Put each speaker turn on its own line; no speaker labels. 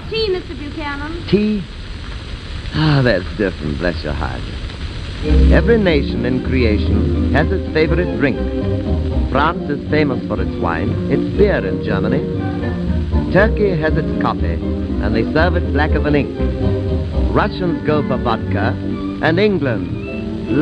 tea, Mr. Buchanan.
Tea? Ah, that's different, bless your heart. Every nation in creation has its favorite drink. France is famous for its wine, its beer in Germany. Turkey has its coffee, and they serve it blacker than ink. Russians go for vodka, and England